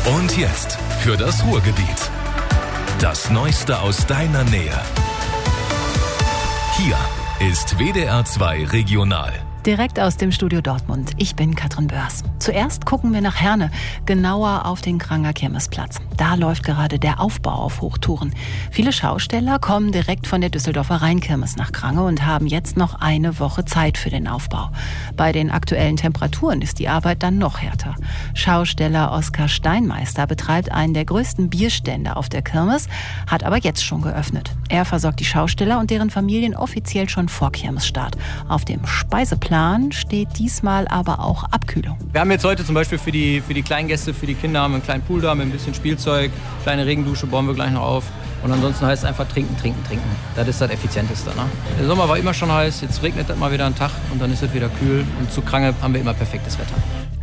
Und jetzt für das Ruhrgebiet. Das Neueste aus deiner Nähe. Hier ist WDR 2 Regional. Direkt aus dem Studio Dortmund. Ich bin Katrin Börs. Zuerst gucken wir nach Herne, genauer auf den Kranger Kirmesplatz. Da läuft gerade der Aufbau auf Hochtouren. Viele Schausteller kommen direkt von der Düsseldorfer Rheinkirmes nach Krange und haben jetzt noch eine Woche Zeit für den Aufbau. Bei den aktuellen Temperaturen ist die Arbeit dann noch härter. Schausteller Oskar Steinmeister betreibt einen der größten Bierstände auf der Kirmes, hat aber jetzt schon geöffnet. Er versorgt die Schausteller und deren Familien offiziell schon vor Kirmesstart. Auf dem Speiseplan steht diesmal aber auch Abkühlung. Wir haben jetzt heute zum Beispiel für die kleinen Gäste, für die Kinder, haben wir einen kleinen Pool da mit ein bisschen Spielzeug, kleine Regendusche bauen wir gleich noch auf. Und ansonsten heißt es einfach trinken. Das ist das Effizienteste. Ne? Der Sommer war immer schon heiß, jetzt regnet das mal wieder einen Tag und dann ist es wieder kühl. Und zu Krange haben wir immer perfektes Wetter.